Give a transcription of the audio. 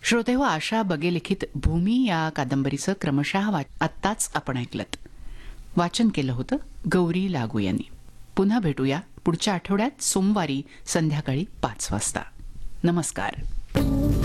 श्रोतेहो, आशा बगे लिखित भूमी या कादंबरीचं क्रमशः आत्ताच आपण ऐकलत. वाचन केलं होतं गौरी लागू यांनी. पुन्हा भेटूया पुढच्या आठवड्यात सोमवारी संध्याकाळी 5 वाजता. नमस्कार.